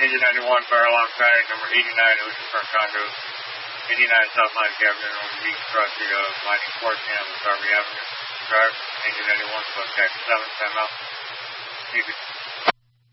Engine 91, fire alarm traffic, number 89, Ocean Front Condo, 89 South Line Cabinet, on the East Cross Street of Mining Court, Campbell, Darby Avenue. Drive, Engine 91, plus taxi 7, 10 out.